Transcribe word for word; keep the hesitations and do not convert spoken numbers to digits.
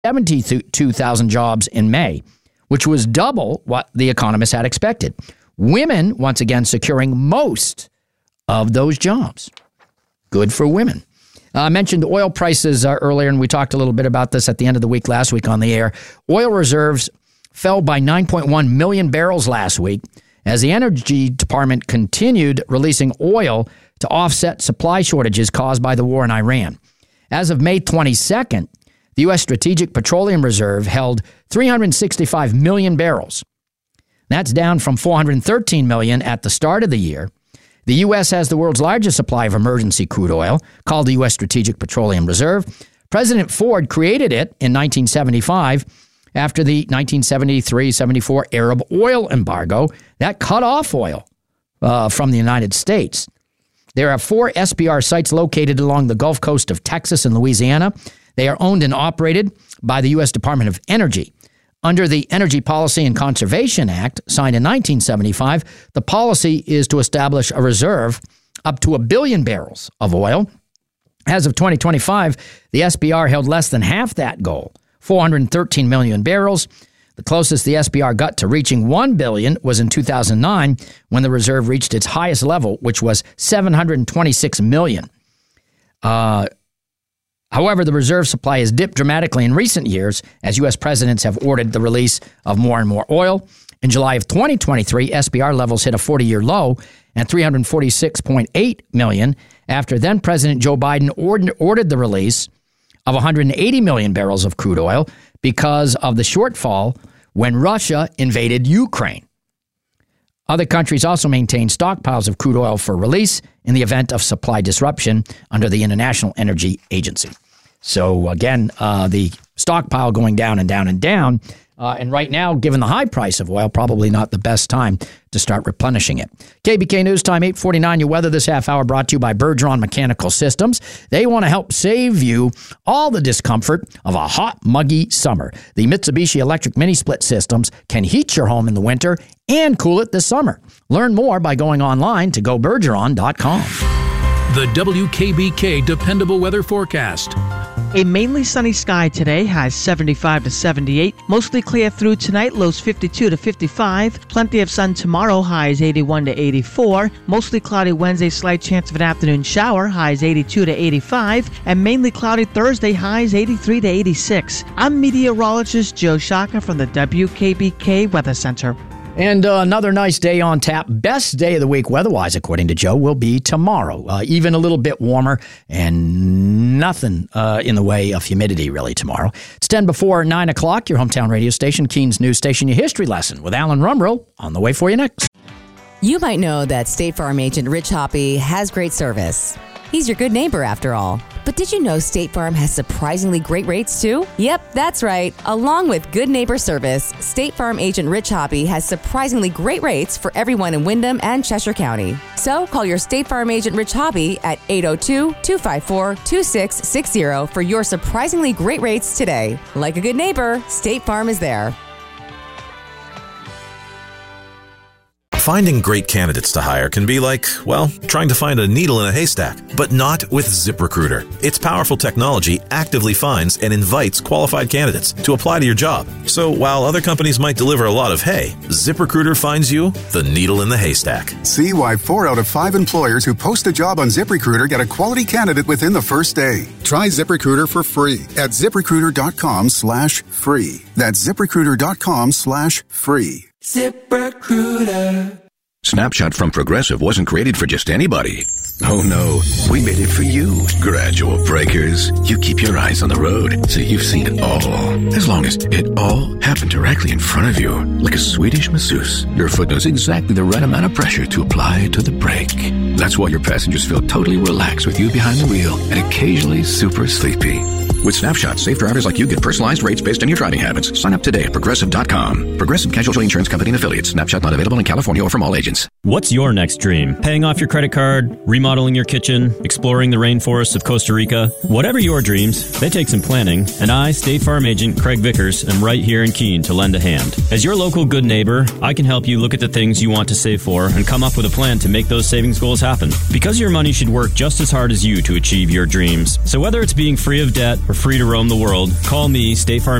seventy-two thousand jobs in May, which was double what the economists had expected. Women, once again, securing most of those jobs. Good for women. Uh, I mentioned oil prices uh, earlier, and we talked a little bit about this at the end of the week last week on the air. Oil reserves fell by nine point one million barrels last week as the Energy Department continued releasing oil to offset supply shortages caused by the war in Iran. As of May twenty-second, the U S Strategic Petroleum Reserve held three hundred sixty-five million barrels. That's down from four hundred thirteen million at the start of the year. The U S has the world's largest supply of emergency crude oil, called the U S Strategic Petroleum Reserve. President Ford created it in nineteen seventy-five after the nineteen seventy-three seventy-four Arab oil embargo that cut off oil uh, from the United States. There are four S P R sites located along the Gulf Coast of Texas and Louisiana. They are owned and operated by the U S Department of Energy. Under the Energy Policy and Conservation Act, signed in nineteen seventy-five, the policy is to establish a reserve up to a billion barrels of oil. As of twenty twenty-five, the S P R held less than half that goal, four hundred thirteen million barrels. The closest the S P R got to reaching one billion was in two thousand nine, when the reserve reached its highest level, which was seven hundred twenty-six million. Uh, However, the reserve supply has dipped dramatically in recent years as U S presidents have ordered the release of more and more oil. In July of twenty twenty-three, S P R levels hit a forty-year low at three hundred forty-six point eight million after then-President Joe Biden ordered the release of one hundred eighty million barrels of crude oil because of the shortfall when Russia invaded Ukraine. Other countries also maintain stockpiles of crude oil for release in the event of supply disruption under the International Energy Agency. So again, uh, the stockpile going down and down and down. Uh, and right now, given the high price of oil, probably not the best time to start replenishing it. K B K News Time, eight forty-nine. Your weather this half hour brought to you by Bergeron Mechanical Systems. They want to help save you all the discomfort of a hot, muggy summer. The Mitsubishi electric mini-split systems can heat your home in the winter and cool it this summer. Learn more by going online to go bergeron dot com. The W K B K Dependable Weather Forecast. A mainly sunny sky today, highs seventy-five to seventy-eight. Mostly clear through tonight, lows fifty-two to fifty-five. Plenty of sun tomorrow, highs eighty-one to eighty-four. Mostly cloudy Wednesday, slight chance of an afternoon shower, highs eighty-two to eighty-five. And mainly cloudy Thursday, highs eighty-three to eighty-six. I'm meteorologist Joe Shaka from the W K B K Weather Center. And uh, another nice day on tap. Best day of the week weather-wise, according to Joe, will be tomorrow. Uh, even a little bit warmer and nothing uh, in the way of humidity, really, tomorrow. It's ten before nine o'clock, your hometown radio station, Keens News Station, your history lesson with Alan Rumrill on the way for you next. You might know that State Farm agent Rich Hoppy has great service. He's your good neighbor, after all. But did you know State Farm has surprisingly great rates, too? Yep, that's right. Along with good neighbor service, State Farm agent Rich Hoppy has surprisingly great rates for everyone in Windham and Cheshire County. So call your State Farm agent Rich Hoppy at eight oh two, two five four, two six six zero for your surprisingly great rates today. Like a good neighbor, State Farm is there. Finding great candidates to hire can be like, well, trying to find a needle in a haystack, but not with ZipRecruiter. Its powerful technology actively finds and invites qualified candidates to apply to your job. So while other companies might deliver a lot of hay, ZipRecruiter finds you the needle in the haystack. See why four out of five employers who post a job on ZipRecruiter get a quality candidate within the first day. Try ZipRecruiter for free at ZipRecruiter.com slash free. That's ZipRecruiter.com slash free. ZipRecruiter. Snapshot from Progressive wasn't created for just anybody. Oh no, we made it for you, gradual breakers. You keep your eyes on the road, so you've seen it all. As long as it all happened directly in front of you, like a Swedish masseuse, your foot knows exactly the right amount of pressure to apply to the brake. That's why your passengers feel totally relaxed with you behind the wheel and occasionally super sleepy. With Snapshot, safe drivers like you get personalized rates based on your driving habits. Sign up today at Progressive dot com. Progressive Casualty Insurance Company and Affiliates. Snapshot not available in California or from all agents. What's your next dream? Paying off your credit card, remodeling your kitchen, exploring the rainforests of Costa Rica? Whatever your dreams, they take some planning. And I, State Farm agent Craig Vickers, am right here in Keene to lend a hand. As your local good neighbor, I can help you look at the things you want to save for and come up with a plan to make those savings goals happen. Because your money should work just as hard as you to achieve your dreams. So whether it's being free of debt or free to roam the world, call me, State Farm